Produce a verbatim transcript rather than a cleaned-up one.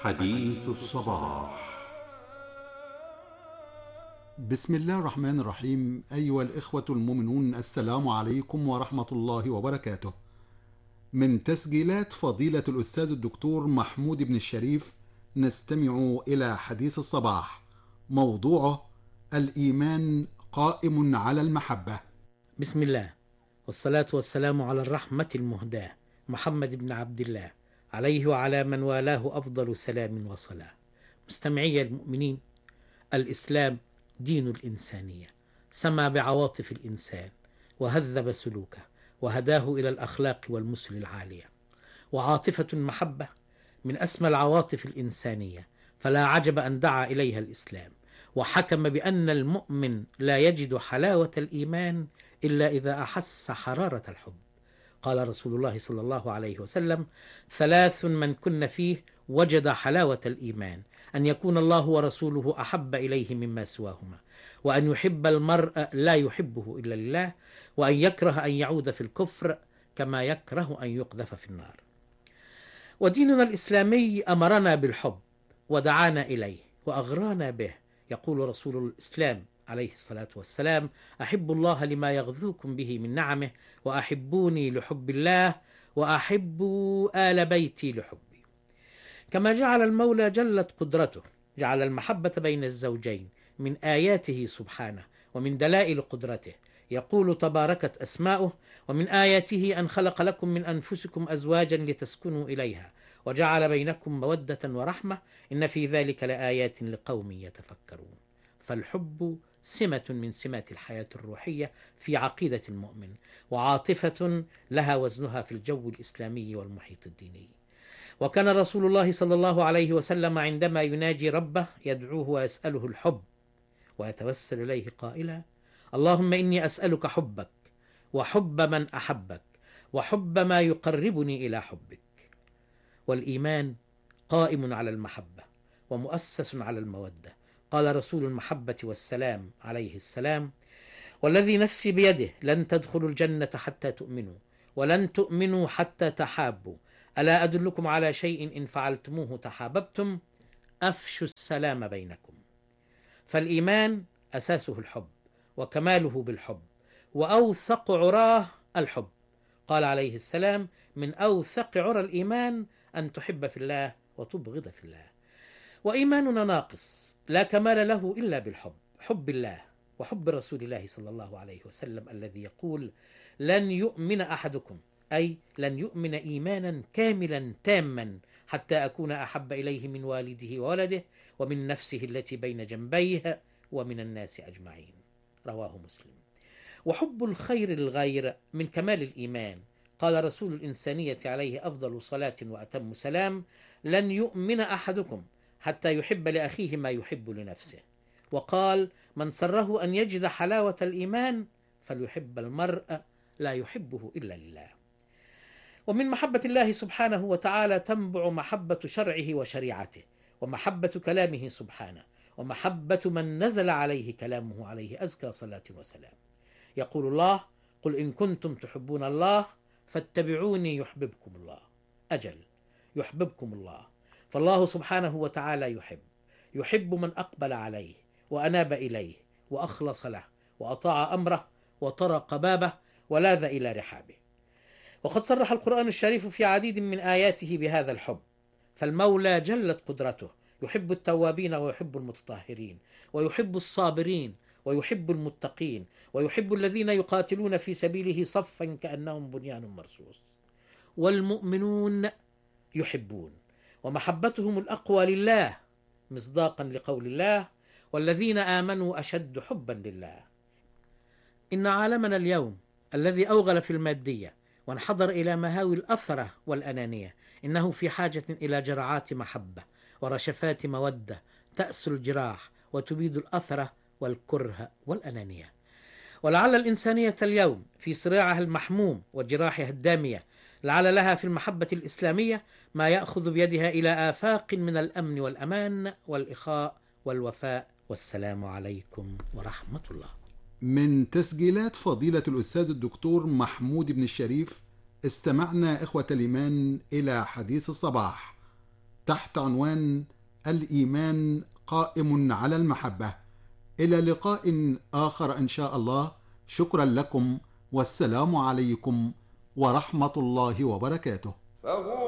حديث الصباح. بسم الله الرحمن الرحيم. أيها الإخوة المؤمنون، السلام عليكم ورحمة الله وبركاته. من تسجيلات فضيلة الأستاذ الدكتور محمود بن الشريف نستمع إلى حديث الصباح، موضوعه الإيمان قائم على المحبة. بسم الله والصلاة والسلام على الرحمة المهداة محمد بن عبد الله عليه وعلى من والاه أفضل سلام وصلاة. مستمعي المؤمنين، الإسلام دين الإنسانية، سمى بعواطف الإنسان وهذب سلوكه وهداه إلى الأخلاق والمثل العالية. وعاطفة المحبة من أسمى العواطف الإنسانية، فلا عجب أن دعا إليها الإسلام وحكم بأن المؤمن لا يجد حلاوة الإيمان إلا إذا أحس حرارة الحب. قال رسول الله صلى الله عليه وسلم: ثلاث من كن فيه وجد حلاوة الإيمان: أن يكون الله ورسوله أحب إليه مما سواهما، وأن يحب المرء لا يحبه إلا لله، وأن يكره أن يعود في الكفر كما يكره أن يقذف في النار. وديننا الإسلامي أمرنا بالحب ودعانا إليه وأغرانا به. يقول رسول الإسلام عليه الصلاة والسلام: أحبوا الله لما يغذوكم به من نعمه، وأحبوني لحب الله، وأحبوا آل بيتي لحبي. كما جعل المولى جلت قدرته جعل المحبة بين الزوجين من آياته سبحانه ومن دلائل قدرته. يقول تباركت أسماؤه: ومن آياته أن خلق لكم من أنفسكم أزواجا لتسكنوا إليها وجعل بينكم مودة ورحمة إن في ذلك لآيات لقوم يتفكرون. فالحب سمة من سمات الحياة الروحية في عقيدة المؤمن، وعاطفة لها وزنها في الجو الإسلامي والمحيط الديني. وكان رسول الله صلى الله عليه وسلم عندما يناجي ربه يدعوه ويسأله الحب، ويتوسل إليه قائلا: اللهم إني أسألك حبك وحب من أحبك وحب ما يقربني إلى حبك. والإيمان قائم على المحبة ومؤسس على المودة. قال رسول المحبة والسلام عليه السلام: والذي نفسي بيده لن تدخلوا الجنة حتى تؤمنوا ولن تؤمنوا حتى تحابوا، ألا أدلكم على شيء إن فعلتموه تحاببتم؟ أفشوا السلام بينكم. فالإيمان أساسه الحب وكماله بالحب، وأوثق عراه الحب. قال عليه السلام: من أوثق عرى الإيمان أن تحب في الله وتبغض في الله. وإيماننا ناقص لا كمال له إلا بالحب، حب الله وحب رسول الله صلى الله عليه وسلم الذي يقول: لن يؤمن أحدكم، أي لن يؤمن إيمانا كاملا تاما حتى أكون أحب إليه من والده وولده ومن نفسه التي بين جنبيه ومن الناس أجمعين. رواه مسلم. وحب الخير للغير من كمال الإيمان. قال رسول الإنسانية عليه أفضل صلاة وأتم سلام: لن يؤمن أحدكم حتى يحب لأخيه ما يحب لنفسه. وقال: من سره أن يجد حلاوة الإيمان فليحب المرء لا يحبه إلا لله. ومن محبة الله سبحانه وتعالى تنبع محبة شرعه وشريعته، ومحبة كلامه سبحانه، ومحبة من نزل عليه كلامه عليه أزكى صلاة وسلام. يقول الله: قل إن كنتم تحبون الله فاتبعوني يحببكم الله. أجل يحببكم الله، فالله سبحانه وتعالى يحب يحب من أقبل عليه وأناب إليه وأخلص له وأطاع أمره وطرق بابه ولاذ إلى رحابه. وقد صرح القرآن الشريف في عديد من آياته بهذا الحب. فالمولى جلت قدرته يحب التوابين ويحب المتطهرين ويحب الصابرين ويحب المتقين ويحب الذين يقاتلون في سبيله صفا كأنهم بنيان مرصوص. والمؤمنون يحبون، ومحبتهم الأقوى لله مصداقا لقول الله: والذين آمنوا أشد حبا لله. إن عالمنا اليوم الذي أوغل في المادية وانحدر إلى مهاوي الأثرة والأنانية إنه في حاجة إلى جرعات محبة ورشفات مودة تأسل الجراح وتبيد الأثرة والكره والأنانية. ولعل الإنسانية اليوم في صراعها المحموم وجراحها الدامية لعل لها في المحبة الإسلامية ما يأخذ بيدها إلى آفاق من الأمن والأمان والإخاء والوفاء. والسلام عليكم ورحمة الله. من تسجيلات فضيلة الأستاذ الدكتور محمود بن الشريف استمعنا إخوة الإيمان إلى حديث الصباح، تحت عنوان الإيمان قائم على المحبة. إلى لقاء آخر إن شاء الله. شكرا لكم، والسلام عليكم ورحمة الله وبركاته.